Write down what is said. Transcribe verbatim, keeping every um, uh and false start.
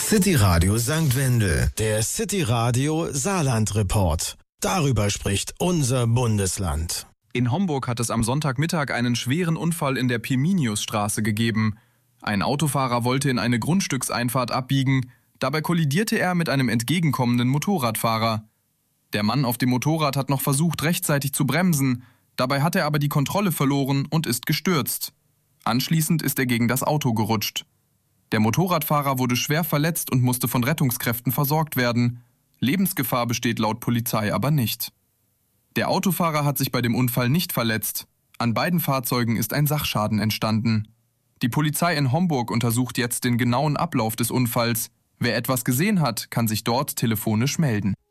City Radio Sankt Wendel, der City Radio Saarland Report. Darüber spricht unser Bundesland. In Homburg hat es am Sonntagmittag einen schweren Unfall in der Pirminiusstraße gegeben. Ein Autofahrer wollte in eine Grundstückseinfahrt abbiegen. Dabei kollidierte er mit einem entgegenkommenden Motorradfahrer. Der Mann auf dem Motorrad hat noch versucht, rechtzeitig zu bremsen. Dabei hat er aber die Kontrolle verloren und ist gestürzt. Anschließend ist er gegen das Auto gerutscht. Der Motorradfahrer wurde schwer verletzt und musste von Rettungskräften versorgt werden. Lebensgefahr besteht laut Polizei aber nicht. Der Autofahrer hat sich bei dem Unfall nicht verletzt. An beiden Fahrzeugen ist ein Sachschaden entstanden. Die Polizei in Homburg untersucht jetzt den genauen Ablauf des Unfalls. Wer etwas gesehen hat, kann sich dort telefonisch melden.